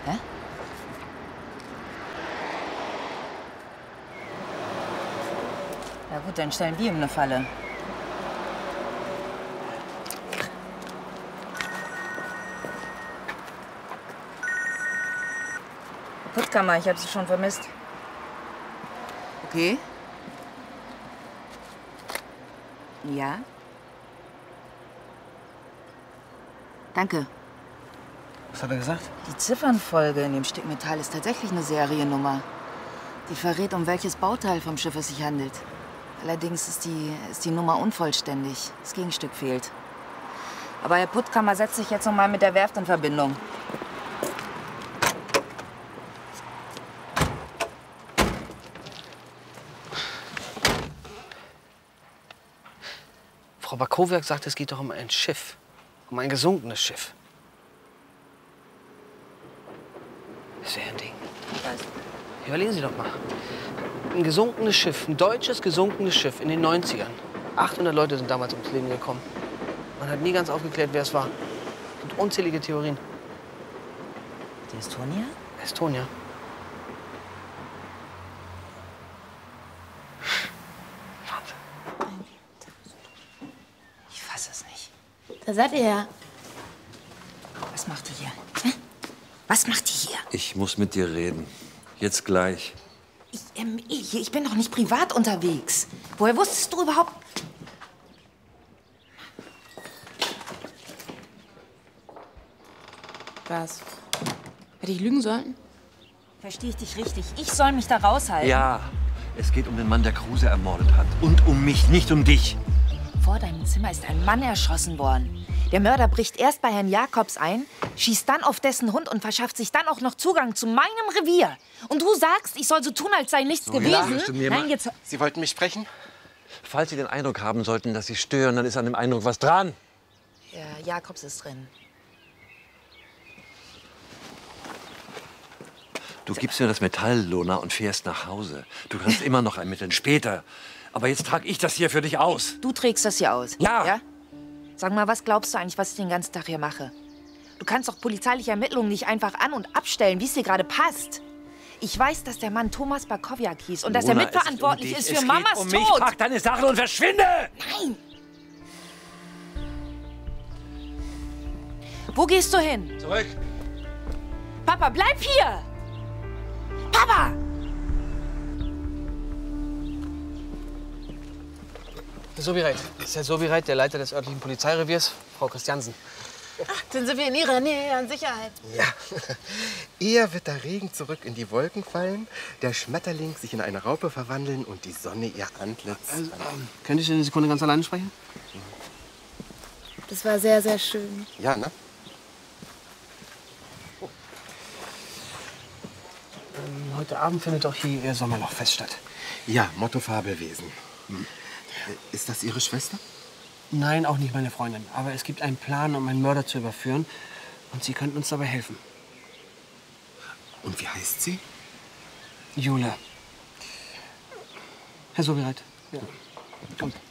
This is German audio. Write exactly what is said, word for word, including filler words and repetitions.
Hä? Na gut, dann stellen wir ihm eine Falle. Putzkammer, ich habe sie schon vermisst. Okay. Ja. Danke. Was hat er gesagt? Die Ziffernfolge in dem Stück Metall ist tatsächlich eine Seriennummer. Die verrät, um welches Bauteil vom Schiff es sich handelt. Allerdings ist die, ist die Nummer unvollständig. Das Gegenstück fehlt. Aber Herr Puttkammer setzt sich jetzt noch mal mit der Werft in Verbindung. Frau Barkowiak sagt, es geht doch um ein Schiff. Um ein gesunkenes Schiff. Das wäre ein Ding. Was? Überlegen Sie doch mal. Ein gesunkenes Schiff, ein deutsches gesunkenes Schiff in den neunzigern. achthundert Leute sind damals ums Leben gekommen. Man hat nie ganz aufgeklärt, wer es war. Es gibt unzählige Theorien. Die Estonia? Estonia. Wahnsinn. Ich fasse es nicht. Da seid ihr ja. Was macht die hier? Hä? Was macht die hier? Ich muss mit dir reden. Jetzt gleich. Ich, ähm, ich, ich bin doch nicht privat unterwegs. Woher wusstest du überhaupt? Was? Hätte ich lügen sollen? Verstehe ich dich richtig? Ich soll mich da raushalten? Ja, es geht um den Mann, der Kruse ermordet hat. Und um mich, nicht um dich. Vor deinem Zimmer ist ein Mann erschossen worden. Der Mörder bricht erst bei Herrn Jakobs ein, schießt dann auf dessen Hund und verschafft sich dann auch noch Zugang zu meinem Revier. Und du sagst, ich soll so tun, als sei nichts So, gewesen? ja, mir Nein, mal. jetzt... Sie wollten mich sprechen? Falls Sie den Eindruck haben sollten, dass Sie stören, dann ist an dem Eindruck was dran. Herr Jakobs ist drin. Du gibst mir das Metall, Lona, und fährst nach Hause. Du kannst immer noch ermitteln, später. Aber jetzt trage ich das hier für dich aus. Du trägst das hier aus? Ja. ja? Sag mal, was glaubst du eigentlich, was ich den ganzen Tag hier mache? Du kannst doch polizeiliche Ermittlungen nicht einfach an- und abstellen, wie es dir gerade passt. Ich weiß, dass der Mann Thomas Barkowiak hieß und dass er Lona, mitverantwortlich es ist geht für um dich. Mamas Es geht um mich. Tod. Pack deine Sachen und verschwinde! Nein! Wo gehst du hin? Zurück. Papa, bleib hier! Papa! Herr Sobireit. Das ist Herr Sobireit, der Leiter des örtlichen Polizeireviers, Frau Christiansen. Ach, dann sind wir in Ihrer Nähe an Sicherheit. Ja. Eher wird der Regen zurück in die Wolken fallen, der Schmetterling sich in eine Raupe verwandeln und die Sonne ihr Antlitz... Also, ähm, könnte ich eine Sekunde ganz alleine sprechen? Das war sehr, sehr schön. Ja, ne? Ähm, heute Abend findet doch hier Ihr Sommerlochfest statt. Ja, Motto Fabelwesen. Hm. Ist das Ihre Schwester? Nein, auch nicht meine Freundin. Aber es gibt einen Plan, um einen Mörder zu überführen. Und Sie könnten uns dabei helfen. Und wie heißt sie? Jule. Herr Sobireit. Ja. Kommt.